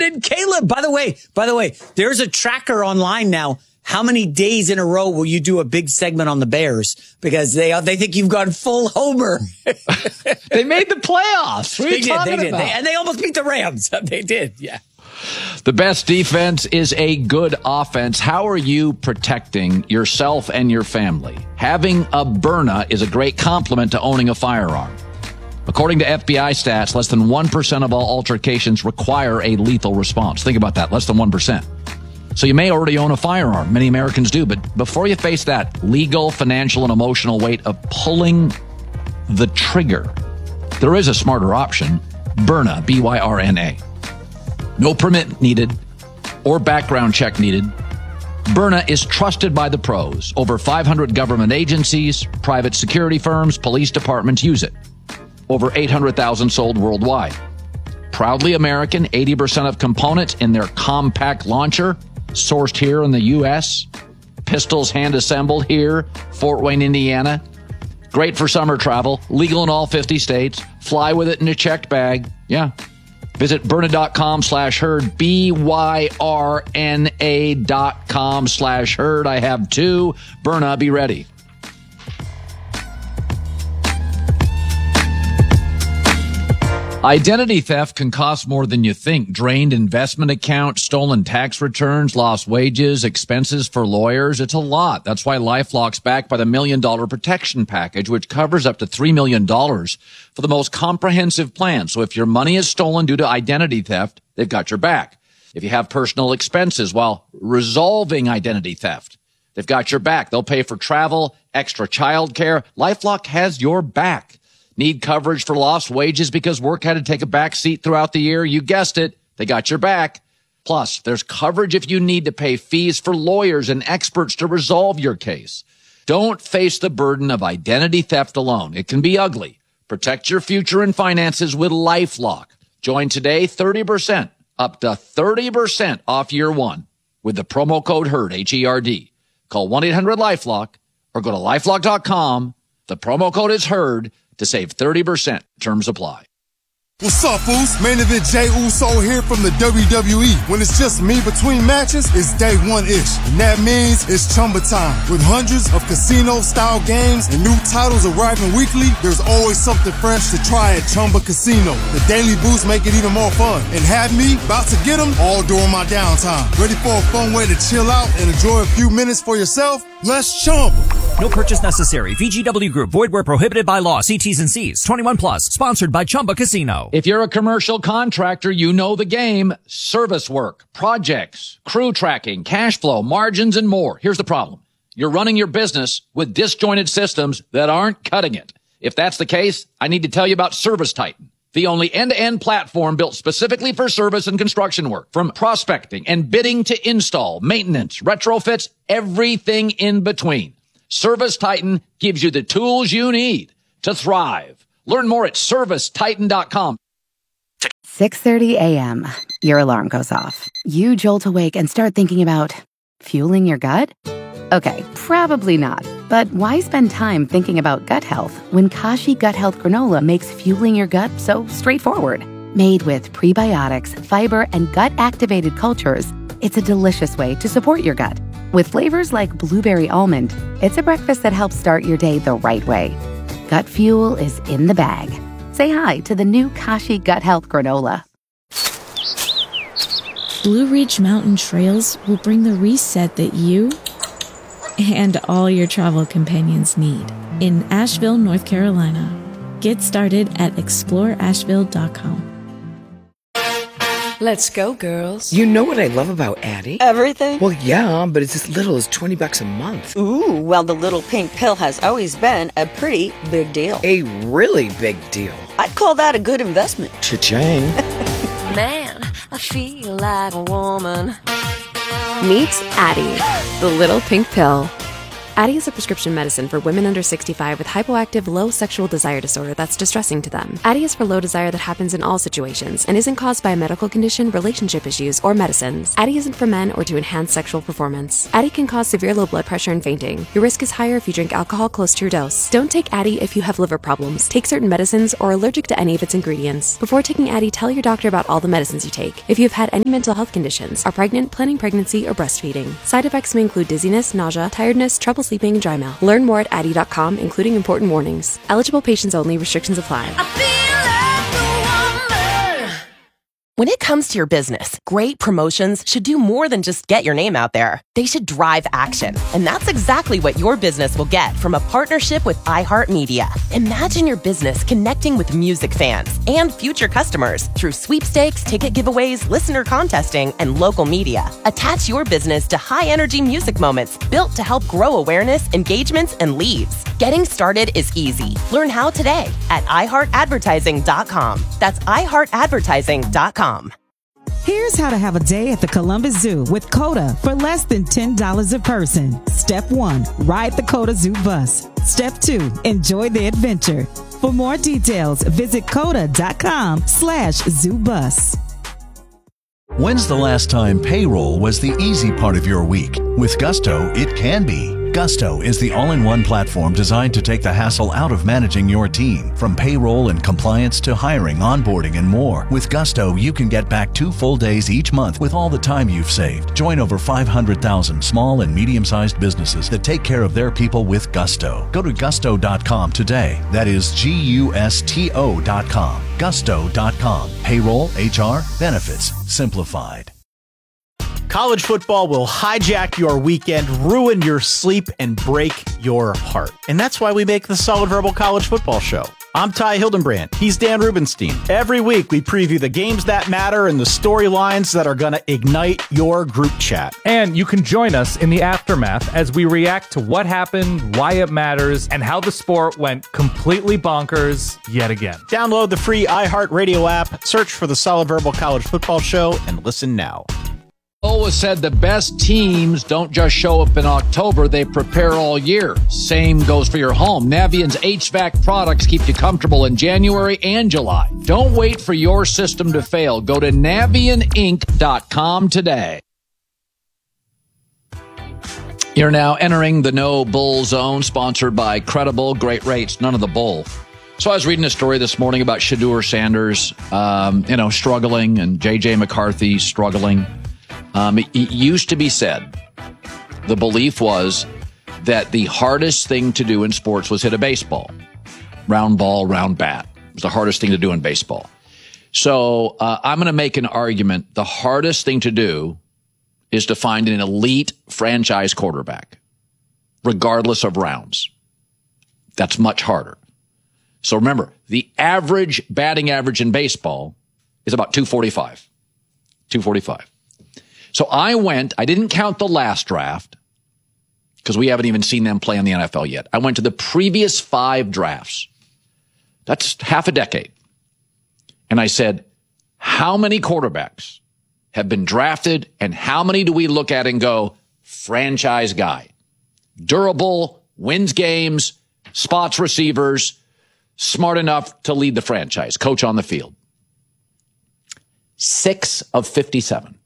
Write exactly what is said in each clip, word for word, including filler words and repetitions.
and Caleb. By the way, by the way, there's a tracker online now. How many days in a row will you do a big segment on the Bears? Because they they think you've gone full homer. They made the playoffs. What are they you did, talking they did. about? They, and they almost beat the Rams. They did, yeah. The best defense is a good offense. How are you protecting yourself and your family? Having a Byrna is a great complement to owning a firearm. According to F B I stats, less than one percent of all altercations require a lethal response. Think about that, less than one percent. So you may already own a firearm. Many Americans do. But before you face that legal, financial, and emotional weight of pulling the trigger, there is a smarter option. Byrna, B Y R N A. No permit needed or background check needed. Byrna is trusted by the pros. Over five hundred government agencies, private security firms, police departments use it. Over eight hundred thousand sold worldwide. Proudly American, eighty percent of components in their compact launcher sourced here in the U S. Pistols hand-assembled here, Fort Wayne, Indiana. Great for summer travel, legal in all fifty states. Fly with it in a checked bag. Yeah. Visit Byrna.com slash herd, B Y R N A dot com slash herd. I have two. Byrna, be ready. Identity theft can cost more than you think. Drained investment accounts, stolen tax returns, lost wages, expenses for lawyers. It's a lot. That's why LifeLock's backed by the Million Dollar Protection Package, which covers up to three million dollars for the most comprehensive plan. So if your money is stolen due to identity theft, they've got your back. If you have personal expenses while resolving identity theft, they've got your back. They'll pay for travel, extra childcare. LifeLock has your back. Need coverage for lost wages because work had to take a back seat throughout the year? You guessed it. They got your back. Plus, there's coverage if you need to pay fees for lawyers and experts to resolve your case. Don't face the burden of identity theft alone. It can be ugly. Protect your future and finances with LifeLock. Join today, thirty percent, up to thirty percent off year one with the promo code HERD, H E R D. Call one eight hundred LifeLock or go to lifelock dot com. The promo code is HERD to save thirty percent. Terms apply. What's up, fools? Main event Jey Uso here from the W W E. When it's just me between matches, it's day one-ish. And that means it's Chumba time. With hundreds of casino-style games and new titles arriving weekly, there's always something fresh to try at Chumba Casino. The daily boosts make it even more fun. And have me about to get them all during my downtime. Ready for a fun way to chill out and enjoy a few minutes for yourself? Let's Chumba. No purchase necessary. V G W Group. Void where prohibited by law. See T's and C's. twenty-one plus. Sponsored by Chumba Casino. If you're a commercial contractor, you know the game. Service work, projects, crew tracking, cash flow, margins, and more. Here's the problem. You're running your business with disjointed systems that aren't cutting it. If that's the case, I need to tell you about ServiceTitan, the only end-to-end platform built specifically for service and construction work. From prospecting and bidding to install, maintenance, retrofits, everything in between. ServiceTitan gives you the tools you need to thrive. Learn more at service titan dot com. six thirty a.m. Your alarm goes off. You jolt awake and start thinking about fueling your gut? Okay, probably not. But why spend time thinking about gut health when Kashi Gut Health Granola makes fueling your gut so straightforward? Made with prebiotics, fiber, and gut-activated cultures, it's a delicious way to support your gut. With flavors like blueberry almond, it's a breakfast that helps start your day the right way. Gut fuel is in the bag. Say hi to the new Kashi Gut Health Granola. Blue Ridge Mountain Trails will bring the reset that you and all your travel companions need in Asheville, North Carolina. Get started at explore asheville dot com. Let's go, girls. You know what I love about Addie? Everything? Well, yeah, but it's as little as twenty bucks a month. Ooh, well, the little pink pill has always been a pretty big deal. A really big deal. I'd call that a good investment. Cha-ching. Man, I feel like a woman. Meet Addie, the little pink pill. Addyi is a prescription medicine for women under sixty-five with hypoactive low sexual desire disorder that's distressing to them. Addyi is for low desire that happens in all situations and isn't caused by a medical condition, relationship issues, or medicines. Addyi isn't for men or to enhance sexual performance. Addyi can cause severe low blood pressure and fainting. Your risk is higher if you drink alcohol close to your dose. Don't take Addyi if you have liver problems, take certain medicines, or are allergic to any of its ingredients. Before taking Addyi, tell your doctor about all the medicines you take. If you've had any mental health conditions, are pregnant, planning pregnancy, or breastfeeding. Side effects may include dizziness, nausea, tiredness, trouble sleeping, and dry mouth. Learn more at addyi dot com, including important warnings. Eligible patients only. Restrictions apply. When it comes to your business, great promotions should do more than just get your name out there. They should drive action. And that's exactly what your business will get from a partnership with iHeartMedia. Imagine your business connecting with music fans and future customers through sweepstakes, ticket giveaways, listener contesting, and local media. Attach your business to high-energy music moments built to help grow awareness, engagements, and leads. Getting started is easy. Learn how today at i heart advertising dot com. That's i heart advertising dot com. Here's how to have a day at the Columbus Zoo with COTA for less than ten dollars a person. Step one, ride the COTA Zoo bus. Step two, enjoy the adventure. For more details, visit coda dot com slash zoo bus. When's the last time payroll was the easy part of your week? With Gusto, it can be. Gusto is the all-in-one platform designed to take the hassle out of managing your team. From payroll and compliance to hiring, onboarding, and more. With Gusto, you can get back two full days each month with all the time you've saved. Join over five hundred thousand small and medium-sized businesses that take care of their people with Gusto. Go to gusto dot com today. That is G U S T O dot com. gusto dot com. Payroll, H R, benefits, simplified. College football will hijack your weekend, ruin your sleep, and break your heart. And that's why we make the Solid Verbal College Football Show. I'm Ty Hildenbrand. He's Dan Rubenstein. Every week, we preview the games that matter and the storylines that are going to ignite your group chat. And you can join us in the aftermath as we react to what happened, why it matters, and how the sport went completely bonkers yet again. Download the free iHeartRadio app, search for the Solid Verbal College Football Show, and listen now. Always said the best teams don't just show up in October, they prepare all year. Same goes for your home. Navient's H V A C products keep you comfortable in January and July. Don't wait for your system to fail. Go to navient inc dot com today. You're now entering the No Bull Zone, sponsored by Credible. Great rates, none of the bull. So I was reading a story this morning about Shedeur Sanders, um, you know, struggling, and J J McCarthy struggling. Um, it, it used to be said, the belief was that the hardest thing to do in sports was hit a baseball. Round ball, round bat. It was the hardest thing to do in baseball. So uh, I'm going to make an argument. The hardest thing to do is to find an elite franchise quarterback, regardless of rounds. That's much harder. So remember, the average batting average in baseball is about two forty-five. two forty-five. So I went, I didn't count the last draft because we haven't even seen them play in the N F L yet. I went to the previous five drafts. That's half a decade. And I said, how many quarterbacks have been drafted and how many do we look at and go, franchise guy, durable, wins games, spots receivers, smart enough to lead the franchise, coach on the field? Six of fifty-seven.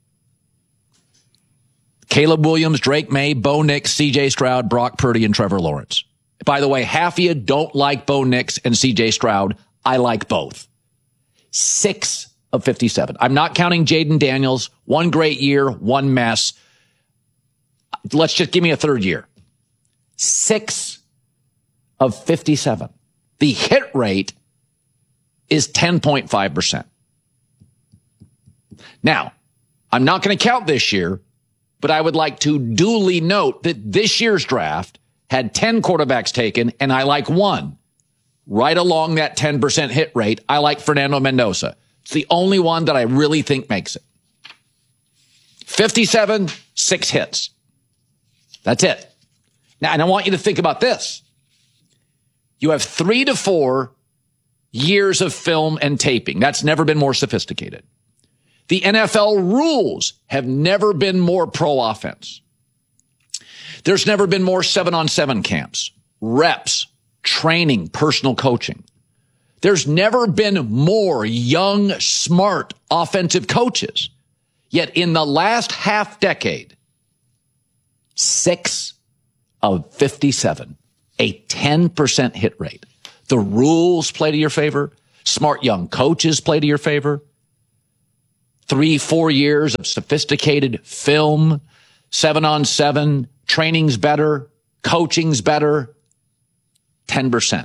Caleb Williams, Drake May, Bo Nix, C J Stroud, Brock Purdy, and Trevor Lawrence. By the way, half of you don't like Bo Nix and C J Stroud. I like both. Six of fifty-seven. I'm not counting Jaden Daniels. One great year, one mess. Let's just give me a third year. Six of fifty-seven. The hit rate is ten point five percent. Now, I'm not going to count this year, but I would like to duly note that this year's draft had ten quarterbacks taken, and I like one. Right along that ten percent hit rate, I like Fernando Mendoza. It's the only one that I really think makes it. fifty-seven, six hits. That's it. Now, and I want you to think about this. You have three to four years of film and taping. That's never been more sophisticated. The N F L rules have never been more pro offense. There's never been more seven-on-seven camps, reps, training, personal coaching. There's never been more young, smart offensive coaches. Yet in the last half decade, six of fifty-seven, a ten percent hit rate. The rules play to your favor. Smart young coaches play to your favor. Three, four years of sophisticated film, seven on seven, training's better, coaching's better, ten percent.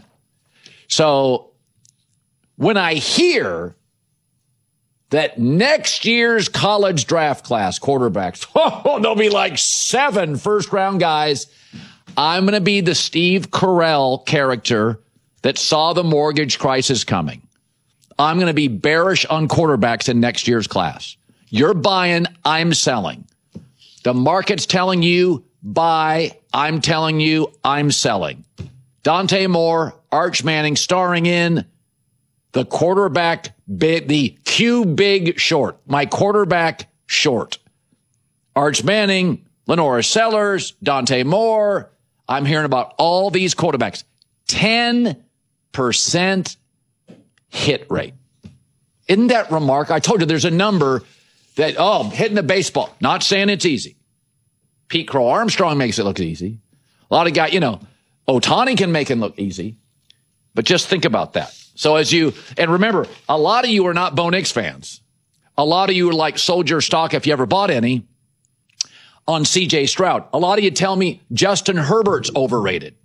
So when I hear that next year's college draft class quarterbacks, oh, there'll be like seven first round guys, I'm going to be the Steve Carell character that saw the mortgage crisis coming. I'm going to be bearish on quarterbacks in next year's class. You're buying, I'm selling. The market's telling you buy, I'm telling you I'm selling. Dante Moore, Arch Manning starring in the quarterback, big, the Q big short, my quarterback short. Arch Manning, Lenora Sellers, Dante Moore. I'm hearing about all these quarterbacks. ten percent hit rate. Isn't that remarkable? I told you there's a number that, oh, hitting the baseball. Not saying it's easy. Pete Crow Armstrong makes it look easy. A lot of guys, you know, Ohtani can make it look easy. But just think about that. So as you, and remember, a lot of you are not Bo Nix fans. A lot of you are like Soldier stock, if you ever bought any, on C J Stroud. A lot of you tell me Justin Herbert's overrated.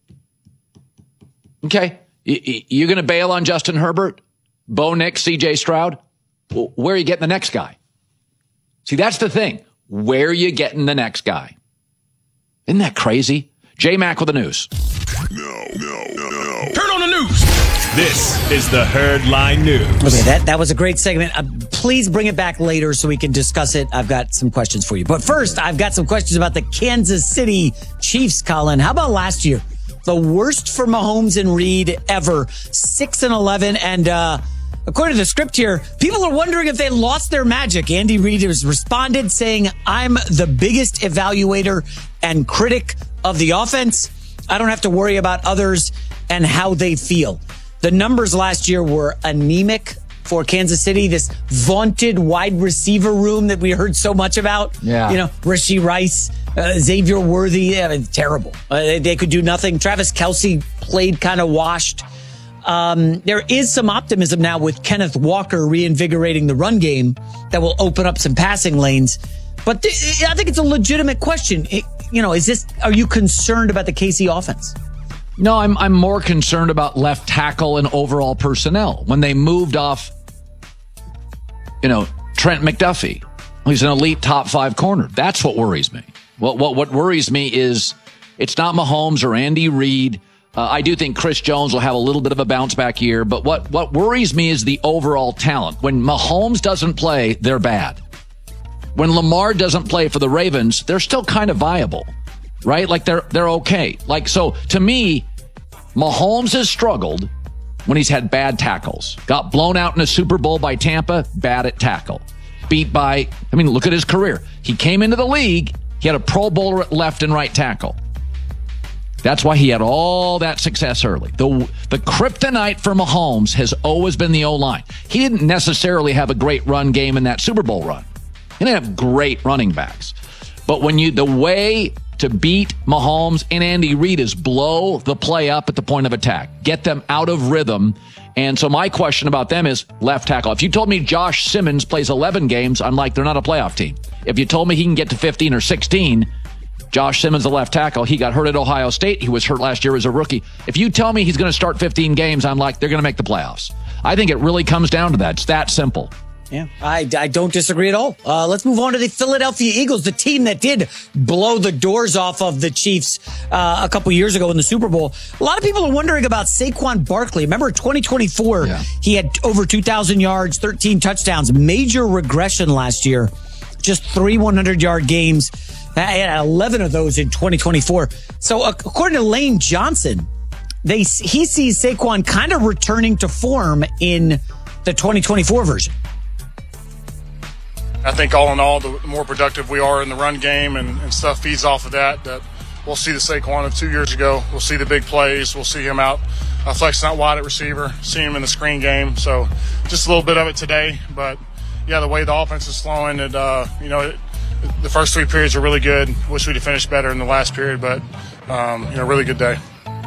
Okay. You're going to bail on Justin Herbert? Bo Nix, C J Stroud? Well, where are you getting the next guy? See, that's the thing. Where are you getting the next guy? Isn't that crazy? J-Mac with the news. No, no, no, no. Turn on the news. This is the Herd Line News. Okay, that, that was a great segment. Uh, please bring it back later so we can discuss it. I've got some questions for you. But first, I've got some questions about the Kansas City Chiefs, Colin. How about last year? The worst for Mahomes and Reed ever. six and eleven. And uh, according to the script here, people are wondering if they lost their magic. Andy Reid has responded saying, I'm the biggest evaluator and critic of the offense. I don't have to worry about others and how they feel. The numbers last year were anemic for Kansas City, this vaunted wide receiver room that we heard so much about. Yeah. You know, Rashee Rice, uh, Xavier Worthy, I mean, terrible. Uh, they, they could do nothing. Travis Kelce played kind of washed. Um, there is some optimism now with Kenneth Walker reinvigorating the run game that will open up some passing lanes. But th- I think it's a legitimate question. It, you know, is this, are you concerned about the K C offense? No, I'm I'm more concerned about left tackle and overall personnel. When they moved off, you know, Trent McDuffie, he's an elite top five corner. That's what worries me. What what what worries me is it's not Mahomes or Andy Reid. Uh, I do think Chris Jones will have a little bit of a bounce back year, but what what worries me is the overall talent. When Mahomes doesn't play, they're bad. When Lamar doesn't play for the Ravens, they're still kind of viable, right? Like they're they're okay. Like, so to me, Mahomes has struggled when he's had bad tackles. Got blown out in a Super Bowl by Tampa, bad at tackle. Beat by, I mean, look at his career. He came into the league, he had a Pro Bowler at left and right tackle. That's why he had all that success early. The the kryptonite for Mahomes has always been the O-line. He didn't necessarily have a great run game in that Super Bowl run. He didn't have great running backs. But when you, the way to beat Mahomes and Andy Reid is blow the play up at the point of attack. Get them out of rhythm. And so my question about them is left tackle. If you told me Josh Simmons plays eleven games, I'm like, they're not a playoff team. If you told me he can get to fifteen or sixteen, Josh Simmons, the left tackle, he got hurt at Ohio State. He was hurt last year as a rookie. If you tell me he's going to start fifteen games, I'm like, they're going to make the playoffs. I think it really comes down to that. It's that simple. Yeah, I, I don't disagree at all. Uh, let's move on to the Philadelphia Eagles, the team that did blow the doors off of the Chiefs uh, a couple years ago in the Super Bowl. A lot of people are wondering about Saquon Barkley. Remember, twenty twenty-four, yeah. He had over two thousand yards, thirteen touchdowns. Major regression last year. Just three hundred-yard games. He had eleven of those in twenty twenty-four. So according to Lane Johnson, they he sees Saquon kind of returning to form in the twenty twenty-four version. I think all in all, the more productive we are in the run game and, and stuff feeds off of that, that we'll see the Saquon of two years ago. We'll see the big plays. We'll see him out uh, flexing out wide at receiver, see him in the screen game. So just a little bit of it today. But, yeah, the way the offense is flowing, and, uh, you know, it, the first three periods are really good. Wish we'd have finished better in the last period, but, um, you know, really good day.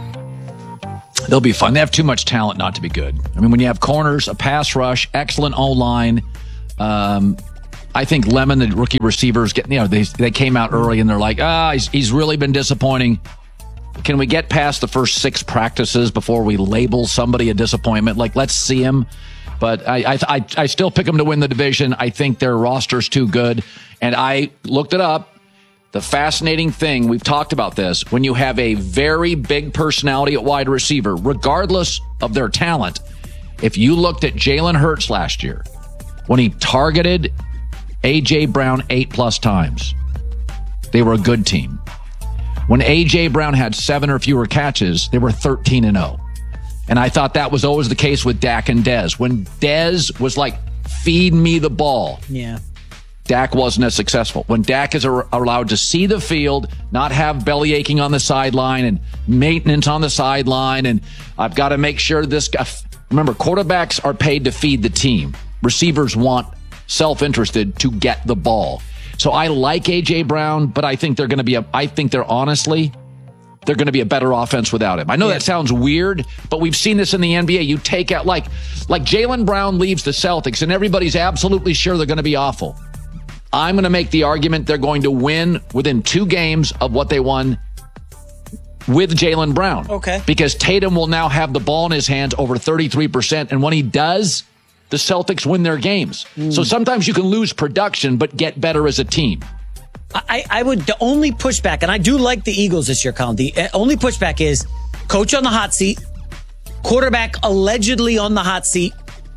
They'll be fun. They have too much talent not to be good. I mean, when you have corners, a pass rush, excellent O-line, um, I think Lemon, the rookie receivers, get, you know, they they came out early and they're like, ah, he's, he's really been disappointing. Can we get past the first six practices before we label somebody a disappointment? Like, let's see him. But I, I, I still pick them to win the division. I think their roster's too good. And I looked it up. The fascinating thing, we've talked about this, when you have a very big personality at wide receiver, regardless of their talent, if you looked at Jalen Hurts last year, when he targeted A J. Brown eight plus times, they were a good team. When A J. Brown had seven or fewer catches, they were thirteen and oh. And I thought that was always the case with Dak and Dez. When Dez was like, feed me the ball. Yeah. Dak wasn't as successful. When Dak is ar- allowed to see the field, not have belly aching on the sideline and maintenance on the sideline, and I've got to make sure this guy. Remember, quarterbacks are paid to feed the team. Receivers want self-interested to get the ball. So I like A J. Brown, but I think they're going to be a. I think they're honestly, they're going to be a better offense without him. I know yeah. that sounds weird, but we've seen this in the N B A. You take out like like Jaylen Brown leaves the Celtics, and everybody's absolutely sure they're going to be awful. I'm going to make the argument they're going to win within two games of what they won with Jaylen Brown. Okay. Because Tatum will now have the ball in his hands over thirty-three percent. And when he does, the Celtics win their games. Mm. So sometimes you can lose production, but get better as a team. I, I would, the only pushback, and I do like the Eagles this year, Colin, the only pushback is coach on the hot seat, quarterback allegedly on the hot seat.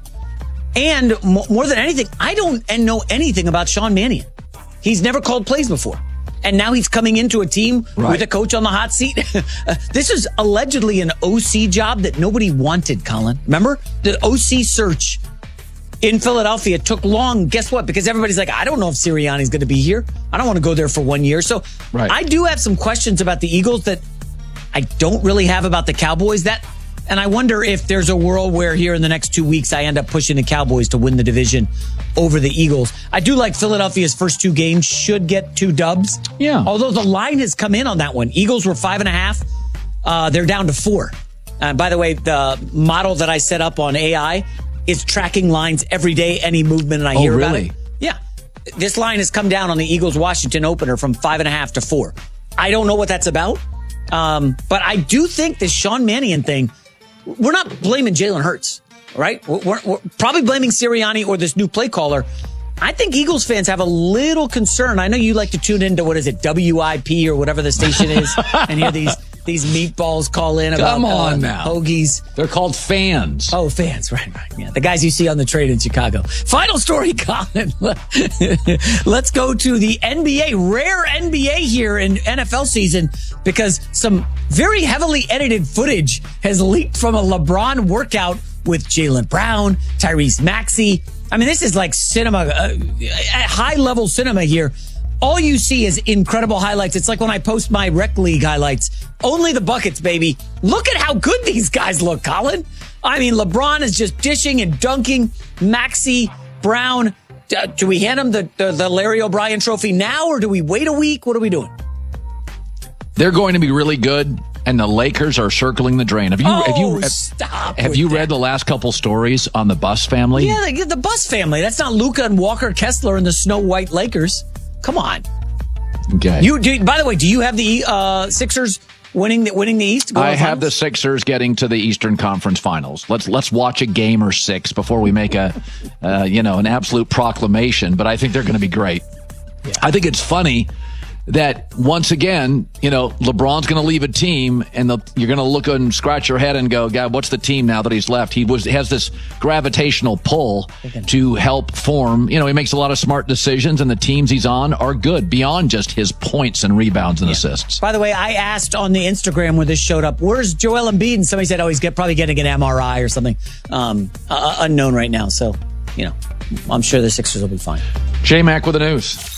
And more than anything, I don't know anything about Sean Mannion. He's never called plays before. And now he's coming into a team right. with a coach on the hot seat. This is allegedly an O C job that nobody wanted, Colin. Remember? The O C search in Philadelphia took long. Guess what? Because everybody's like, I don't know if Sirianni's going to be here. I don't want to go there for one year. So right. I do have some questions about the Eagles that I don't really have about the Cowboys. That And I wonder if there's a world where here in the next two weeks, I end up pushing the Cowboys to win the division over the Eagles. I do like Philadelphia's first two games should get two dubs. Yeah. Although the line has come in on that one. Eagles were five and a half. Uh, they're down to four. Uh, by the way, the model that I set up on A I is tracking lines every day, any movement, and I oh, hear really? about it. Yeah. This line has come down on the Eagles-Washington opener from five and a half to four. I don't know what that's about. Um, but I do think this Sean Mannion thing, we're not blaming Jalen Hurts, right? We're, we're probably blaming Sirianni or this new play caller. I think Eagles fans have a little concern. I know you like to tune into, what is it, W I P or whatever the station is, and hear these these meatballs call in about Come on uh, now. hoagies. They're called fans. Oh, fans, right, right. Yeah, the guys you see on the trade in Chicago. Final story, Colin. Let's go to the N B A. Rare N B A here in N F L season because some very heavily edited footage has leaked from a LeBron workout with Jaylen Brown, Tyrese Maxey. I mean, this is like cinema, uh, high-level cinema here. All you see is incredible highlights. It's like when I post my rec league highlights. Only the buckets, baby. Look at how good these guys look, Colin. I mean, LeBron is just dishing and dunking. Maxey, Brown. Uh, do we hand him the, the, the Larry O'Brien trophy now, or do we wait a week? What are we doing? They're going to be really good, and the Lakers are circling the drain. Have you oh, have you stop have you that. read the last couple stories on the Buss family? Yeah, the, the Buss family. That's not Luka and Walker Kessler and the Snow White Lakers. Come on. Okay. You do. By the way, do you have the uh, Sixers winning the winning the East? I have the Sixers getting to the Eastern Conference Finals. Let's let's watch a game or six before we make a uh, you know an absolute proclamation. But I think they're going to be great. Yeah. I think it's funny that once again, you know, LeBron's going to leave a team, and the, you're going to look and scratch your head and go, God, what's the team now that he's left? He was has this gravitational pull to help form. You know, he makes a lot of smart decisions, and the teams he's on are good beyond just his points and rebounds and yeah. assists. By the way, I asked on the Instagram where this showed up, where's Joel Embiid? And somebody said, oh, he's get, probably getting an M R I or something. Um, uh, unknown right now. So, you know, I'm sure the Sixers will be fine. J-Mac with the news.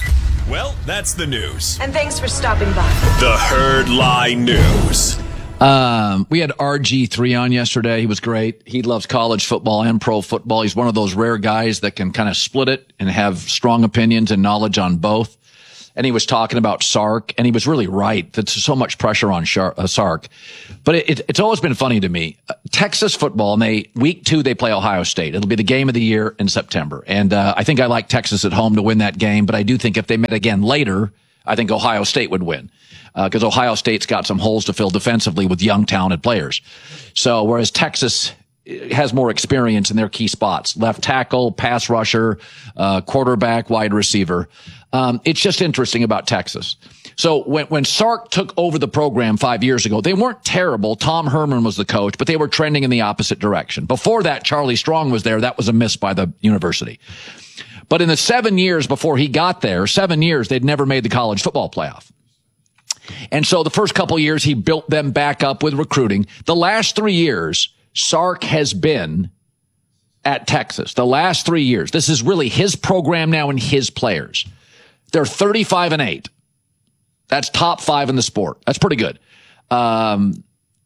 Well, that's the news. And thanks for stopping by. The Herd Lie News. Um, we had R G three on yesterday. He was great. He loves college football and pro football. He's one of those rare guys that can kind of split it and have strong opinions and knowledge on both. And he was talking about Sark, and he was really right. There's so much pressure on Shar- uh, Sark. But it, it, it's always been funny to me. Uh, Texas football, and they week two, they play Ohio State. It'll be the game of the year in September. And uh, I think I like Texas at home to win that game, but I do think if they met again later, I think Ohio State would win. Because uh, Ohio State's got some holes to fill defensively with young, talented players. So whereas Texas has more experience in their key spots, left tackle, pass rusher, uh, quarterback, wide receiver. Um, it's just interesting about Texas. So when, when Sark took over the program five years ago, they weren't terrible. Tom Herman was the coach, but they were trending in the opposite direction. Before that, Charlie Strong was there. That was a miss by the university. But in the seven years before he got there, seven years, they'd never made the college football playoff. And so the first couple of years, he built them back up with recruiting. The last three years, Sark has been at Texas. The last three years. This is really his program now and his players. They're thirty-five and eight. That's top five in the sport. That's pretty good. Um,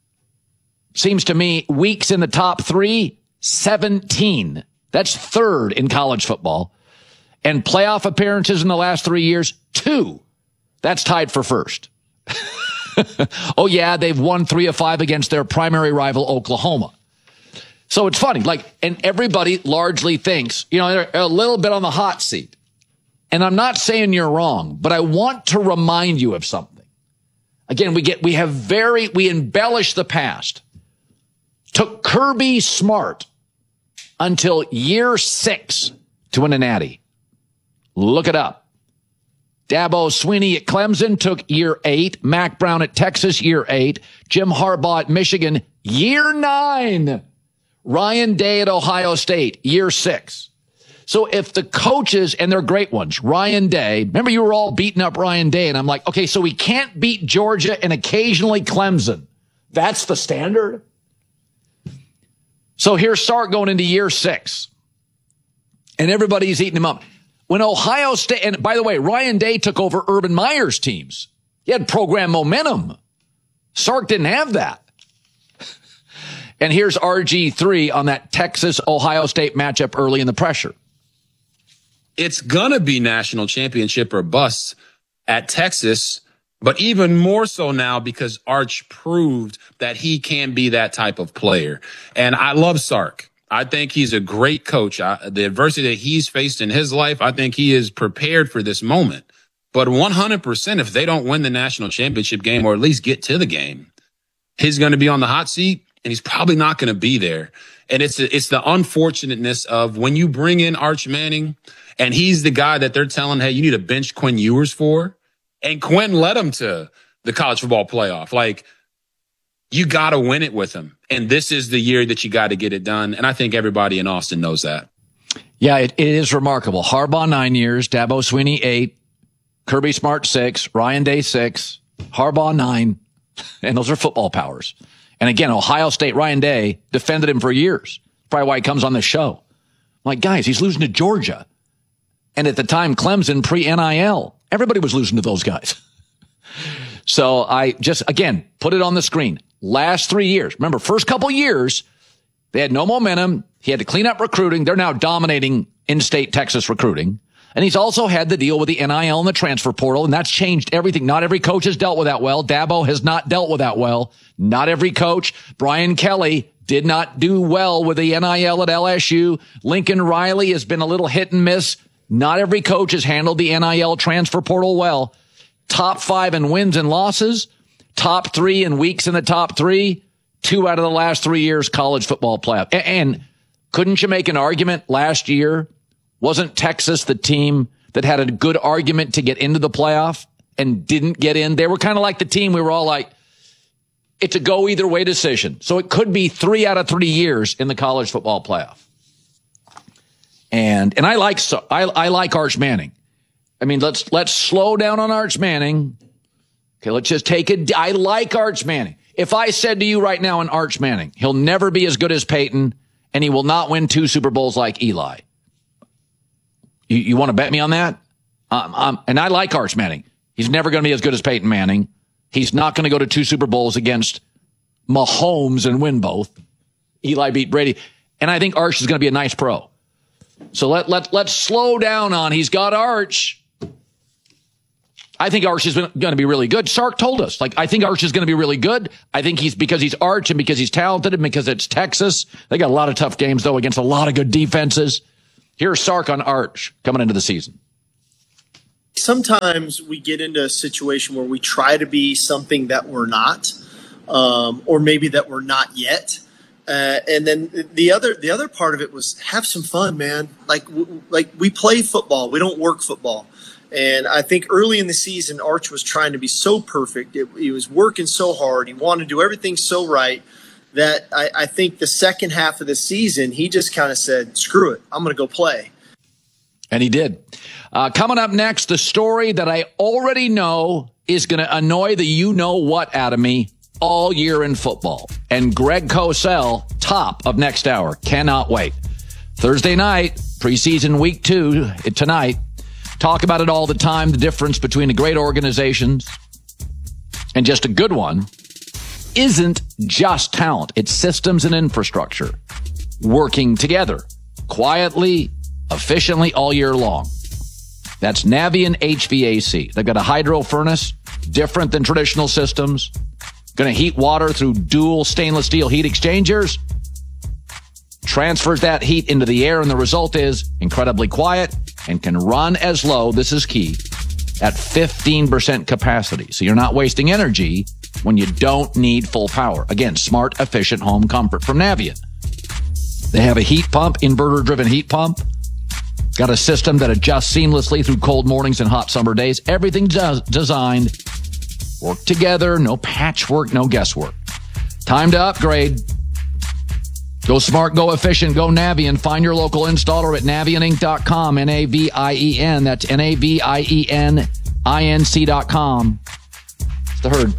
seems to me weeks in the top three, seventeen. That's third in college football. And playoff appearances in the last three years, two. That's tied for first. Oh, yeah, they've won three of five against their primary rival, Oklahoma. So it's funny, like, and everybody largely thinks, you know, they're a little bit on the hot seat. And I'm not saying you're wrong, but I want to remind you of something. Again, we get, we have very, we embellish the past. Took Kirby Smart until year six to win a natty. Look it up. Dabo Swinney at Clemson took year eight. Mac Brown at Texas, year eight. Jim Harbaugh at Michigan, year nine. Ryan Day at Ohio State, year six. So if the coaches, and they're great ones, Ryan Day, remember you were all beating up Ryan Day, and I'm like, okay, so we can't beat Georgia and occasionally Clemson. That's the standard? So here's Sark going into year six. And everybody's eating him up. When Ohio State, and by the way, Ryan Day took over Urban Meyer's teams. He had program momentum. Sark didn't have that. And here's R G three on that Texas-Ohio State matchup early in the pressure. It's going to be national championship or bust at Texas, but even more so now because Arch proved that he can be that type of player. And I love Sark. I think he's a great coach. I, the adversity that he's faced in his life, I think he is prepared for this moment. But one hundred percent, if they don't win the national championship game or at least get to the game, he's going to be on the hot seat and he's probably not going to be there. And it's it's the unfortunateness of when you bring in Arch Manning and he's the guy that they're telling, hey, you need to bench Quinn Ewers for. And Quinn led him to the college football playoff. Like, you got to win it with him. And this is the year that you got to get it done. And I think everybody in Austin knows that. Yeah, it, it is remarkable. Harbaugh, nine years. Dabo Swinney, eight. Kirby Smart, six. Ryan Day, six. Harbaugh, nine. And those are football powers. And again, Ohio State, Ryan Day defended him for years. Probably why he comes on this show. I'm like, guys, he's losing to Georgia. And at the time, Clemson, pre-N I L. Everybody was losing to those guys. So I just, again, put it on the screen. Last three years. Remember, first couple years, they had no momentum. He had to clean up recruiting. They're now dominating in-state Texas recruiting. And he's also had the deal with the N I L and the transfer portal, and that's changed everything. Not every coach has dealt with that well. Dabo has not dealt with that well. Not every coach. Brian Kelly did not do well with the N I L at L S U. Lincoln Riley has been a little hit and miss. Not every coach has handled the N I L transfer portal well. Top five in wins and losses. Top three in weeks in the top three. Two out of the last three years college football playoff. And couldn't you make an argument last year? Wasn't Texas the team that had a good argument to get into the playoff and didn't get in? They were kind of like the team we were all like, it's a go either way decision. So it could be three out of three years in the college football playoff. And, and I like, so I, I like Arch Manning. I mean, let's, let's slow down on Arch Manning. Okay, let's just take it. I like Arch Manning. If I said to you right now in Arch Manning, he'll never be as good as Peyton and he will not win two Super Bowls like Eli. You, you want to bet me on that? Um, um, and I like Arch Manning. He's never going to be as good as Peyton Manning. He's not going to go to two Super Bowls against Mahomes and win both. Eli beat Brady. And I think Arch is going to be a nice pro. So let, let, let's slow down on he's got Arch. I think Arch is going to be really good. Sark told us, like, I think Arch is going to be really good. I think he's because he's Arch and because he's talented and because it's Texas. They got a lot of tough games, though, against a lot of good defenses. Here's Sark on Arch coming into the season. Sometimes we get into a situation where we try to be something that we're not, um, or maybe that we're not yet. Uh, and then the other the other part of it was have some fun, man. Like like we play football, we don't work football. And I think early in the season, Arch was trying to be so perfect. It, he was working so hard. He wanted to do everything so right that I, I think the second half of the season, he just kind of said, screw it, I'm going to go play. And he did. Uh, coming up next, the story that I already know is going to annoy the you-know-what out of me all year in football. And Greg Cosell, top of next hour. Cannot wait. Thursday night, preseason week two, tonight. Talk about it all the time, the difference between the great organizations and just a good one isn't just talent. It's systems and infrastructure working together quietly, efficiently all year long. That's Navien H V A C. They've got a hydro furnace, different than traditional systems, going to heat water through dual stainless steel heat exchangers, transfers that heat into the air, and the result is incredibly quiet and can run as low, this is key, at fifteen percent capacity. So you're not wasting energy when you don't need full power. Again, smart, efficient home comfort from Navien. They have a heat pump, inverter-driven heat pump. Got a system that adjusts seamlessly through cold mornings and hot summer days. Everything does designed. Work together, no patchwork, no guesswork. Time to upgrade. Go smart, go efficient, go Navien. Find your local installer at navien inc dot com, N A V I E N. That's N A V I E N I N C dot com. It's the Herd.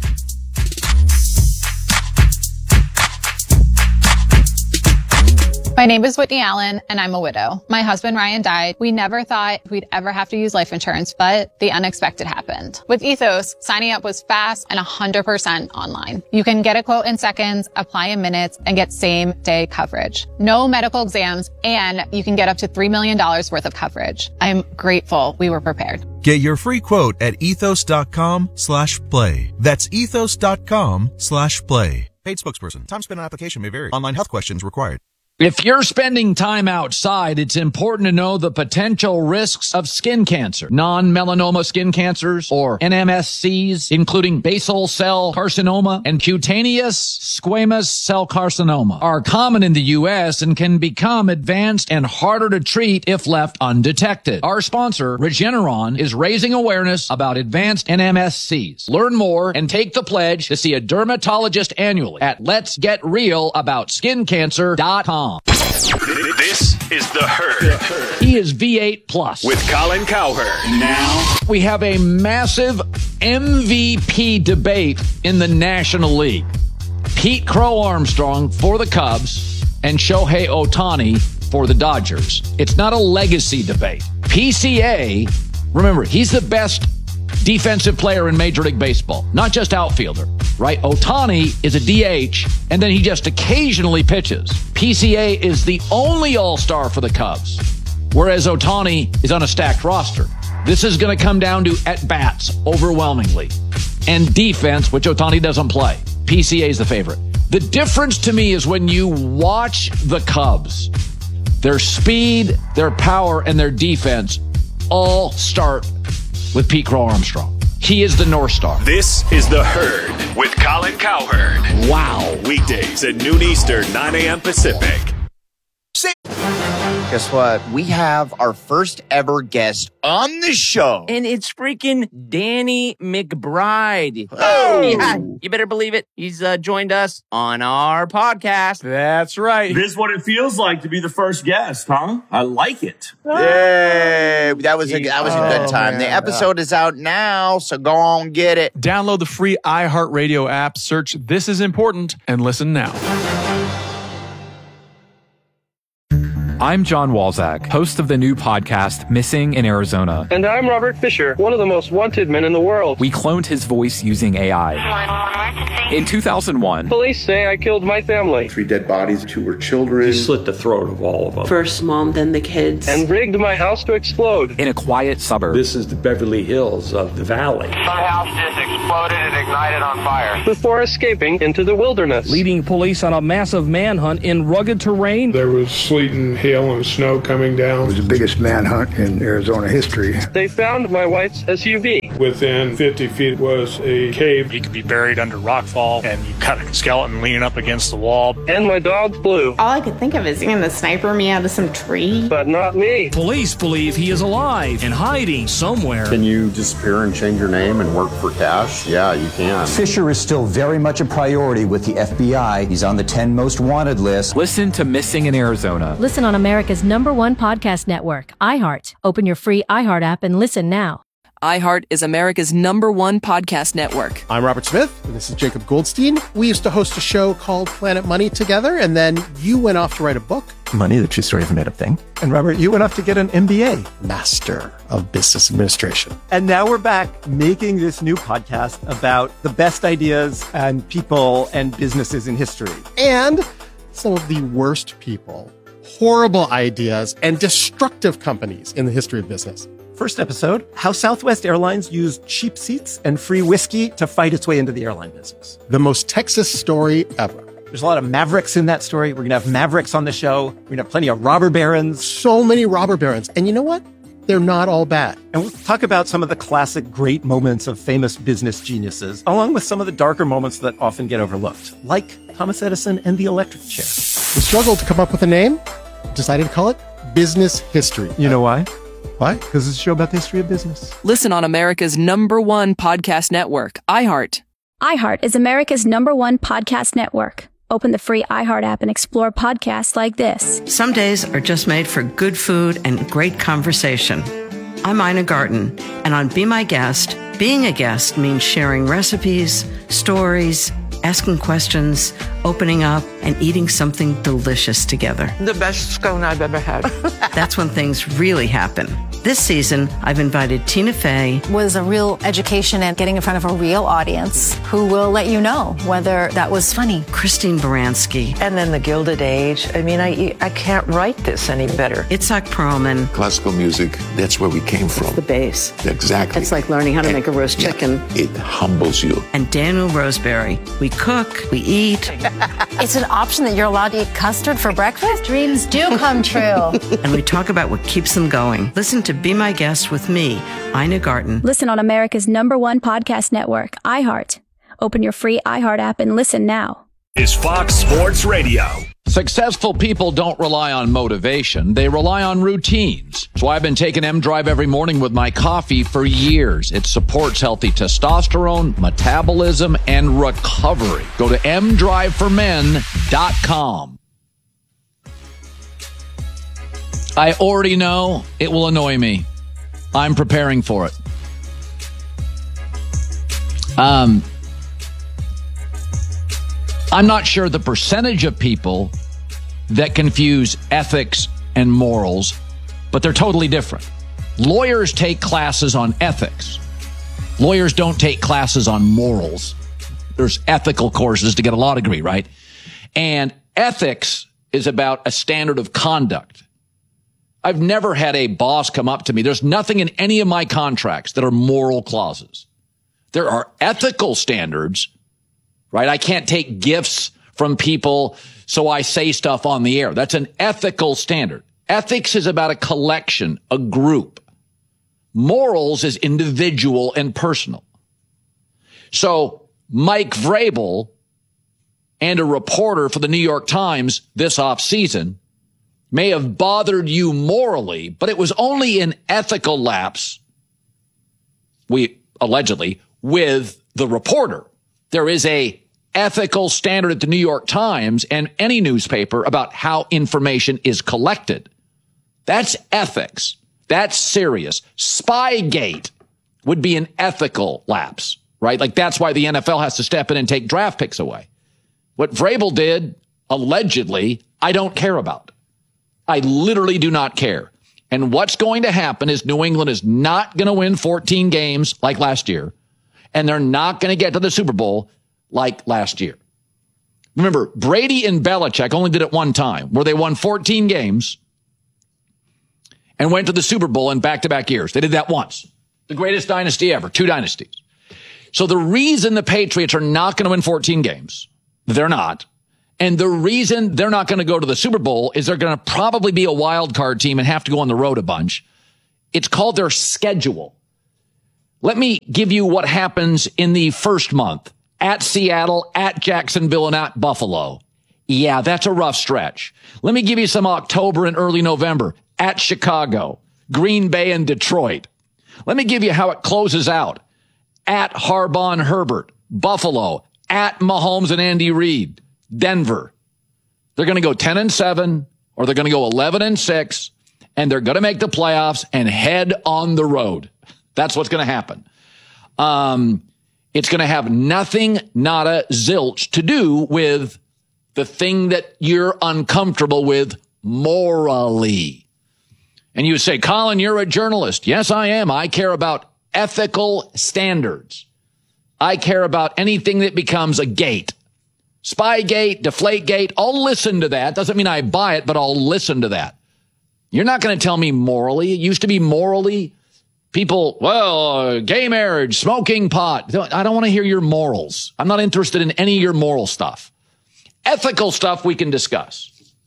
My name is Whitney Allen, and I'm a widow. My husband, Ryan, died. We never thought we'd ever have to use life insurance, but the unexpected happened. With Ethos, signing up was fast and one hundred percent online. You can get a quote in seconds, apply in minutes, and get same-day coverage. No medical exams, and you can get up to three million dollars worth of coverage. I'm grateful we were prepared. Get your free quote at ethos.com slash play. That's ethos.com slash play. Paid spokesperson. Time spent on application may vary. Online health questions required. If you're spending time outside, it's important to know the potential risks of skin cancer. Non-melanoma skin cancers, or N M S Cs, including basal cell carcinoma and cutaneous squamous cell carcinoma, are common in the U S and can become advanced and harder to treat if left undetected. Our sponsor, Regeneron, is raising awareness about advanced N M S Cs. Learn more and take the pledge to see a dermatologist annually at lets get real about skin cancer dot com. This is The Herd. He is V eight plus. With Colin Cowherd. Now, we have a massive M V P debate in the National League. Pete Crow Armstrong for the Cubs and Shohei Ohtani for the Dodgers. It's not a legacy debate. P C A, remember, he's the best defensive player in Major League Baseball, not just outfielder, right? Ohtani is a D H, and then he just occasionally pitches. P C A is the only all-star for the Cubs, whereas Ohtani is on a stacked roster. This is going to come down to at-bats overwhelmingly, and defense, which Ohtani doesn't play. P C A is the favorite. The difference to me is when you watch the Cubs, their speed, their power, and their defense all start with Pete Crow Armstrong. He is the North Star. This is The Herd with Colin Cowherd. Wow. Weekdays at noon Eastern, nine a.m. Pacific. Guess what? We have our first ever guest on the show. And it's freaking Danny McBride. Oh! Yeah, you better believe it. He's uh, joined us on our podcast. That's right. This is what it feels like to be the first guest, huh? I like it. Yay! That was a, that was a good time. Oh, the episode is out now, so go on, get it. Download the free iHeartRadio app, search This Is Important, and listen now. I'm John Walzak, host of the new podcast, Missing in Arizona. And I'm Robert Fisher, one of the most wanted men in the world. We cloned his voice using A I. In two thousand one, police say I killed my family. Three dead bodies, two were children. You slit the throat of all of them. First mom, then the kids. And rigged my house to explode. In a quiet suburb. This is the Beverly Hills of the valley. Some house just exploded and ignited on fire. Before escaping into the wilderness. Leading police on a massive manhunt in rugged terrain. There was sleet and hail and snow coming down. It was the biggest manhunt in Arizona history. They found my wife's S U V. Within fifty feet was a cave. He could be buried under rockfall, and you got a skeleton leaning up against the wall. And my dog Blue. All I could think of is going to sniper me out of some tree. But not me. Police believe he is alive and hiding somewhere. Can you disappear and change your name and work for cash? Yeah, you can. Fisher is still very much a priority with the F B I. He's on the ten most wanted list. Listen to Missing in Arizona. Listen on America's number one podcast network, iHeart. Open your free iHeart app and listen now. iHeart is America's number one podcast network. I'm Robert Smith, and this is Jacob Goldstein. We used to host a show called Planet Money together, and then you went off to write a book. Money, the true story of a made-up thing. And Robert, you went off to get an M B A, Master of Business Administration. And now we're back making this new podcast about the best ideas and people and businesses in history. And some of the worst people, horrible ideas, and destructive companies in the history of business. First episode, how Southwest Airlines used cheap seats and free whiskey to fight its way into the airline business. The most Texas story ever. There's a lot of Mavericks in that story. We're going to have Mavericks on the show. We're going to have plenty of robber barons. So many robber barons. And you know what? They're not all bad. And we'll talk about some of the classic great moments of famous business geniuses, along with some of the darker moments that often get overlooked, like Thomas Edison and the electric chair. We struggled to come up with a name. Decided to call it Business History. You know why? Why? Because it's a show about the history of business. Listen on America's number one podcast network, iHeart. iHeart is America's number one podcast network. Open the free iHeart app and explore podcasts like this. Some days are just made for good food and great conversation. I'm Ina Garten, and on Be My Guest, being a guest means sharing recipes, stories, asking questions, opening up, and eating something delicious together. The best scone I've ever had. That's when things really happen. This season, I've invited Tina Fey. Was a real education and getting in front of a real audience who will let you know whether that was funny. Christine Baranski. And then the Gilded Age. I mean, I I can't write this any better. Itzhak Perlman. Classical music, that's where we came from. It's the base. Exactly. It's like learning how to and, make a roast yeah, chicken. It humbles you. And Daniel Roseberry. We cook, we eat. It's an option that you're allowed to eat custard for breakfast? Dreams do come true. And we talk about what keeps them going. Listen to Be My Guest with me, Ina Garten. Listen on America's number one podcast network, iHeart. Open your free iHeart app and listen now. Is Fox Sports Radio. Successful people don't rely on motivation. They rely on routines. That's why I've been taking M-Drive every morning with my coffee for years. It supports healthy testosterone, metabolism, and recovery. Go to m drive for men dot com. I already know it will annoy me. I'm preparing for it. Um, I'm not sure the percentage of people that confuse ethics and morals, but they're totally different. Lawyers take classes on ethics. Lawyers don't take classes on morals. There's ethical courses to get a law degree, right? And ethics is about a standard of conduct. I've never had a boss come up to me. There's nothing in any of my contracts that are moral clauses. There are ethical standards, right? I can't take gifts from people, so I say stuff on the air. That's an ethical standard. Ethics is about a collection, a group. Morals is individual and personal. So Mike Vrabel and a reporter for the New York Times this offseason may have bothered you morally, but it was only an ethical lapse, we allegedly, with the reporter. There is a ethical standard at the New York Times and any newspaper about how information is collected. That's ethics. That's serious. Spygate would be an ethical lapse, right? Like that's why the N F L has to step in and take draft picks away. What Vrabel did, allegedly, I don't care about. I literally do not care. And what's going to happen is New England is not going to win fourteen games like last year, and they're not going to get to the Super Bowl like last year. Remember, Brady and Belichick only did it one time, where they won fourteen games and went to the Super Bowl in back-to-back years. They did that once. The greatest dynasty ever, two dynasties. So the reason the Patriots are not going to win fourteen games, they're not, and the reason they're not going to go to the Super Bowl is they're going to probably be a wild card team and have to go on the road a bunch. It's called their schedule. Let me give you what happens in the first month. At Seattle, at Jacksonville, and at Buffalo. Yeah, that's a rough stretch. Let me give you some October and early November. At Chicago, Green Bay, and Detroit. Let me give you how it closes out. At Harbaugh and Herbert, Buffalo, at Mahomes and Andy Reid, Denver. They're going to go ten and seven, or they're going to go eleven and six, and they're going to make the playoffs and head on the road. That's what's going to happen. Um, it's going to have nothing, nada, zilch to do with the thing that you're uncomfortable with morally. And you say, Colin, you're a journalist. Yes, I am. I care about ethical standards. I care about anything that becomes a gate. Spygate, Deflategate, I'll listen to that. Doesn't mean I buy it, but I'll listen to that. You're not going to tell me morally. It used to be morally. People, well, uh, gay marriage, smoking pot. I don't want to hear your morals. I'm not interested in any of your moral stuff. Ethical stuff we can discuss.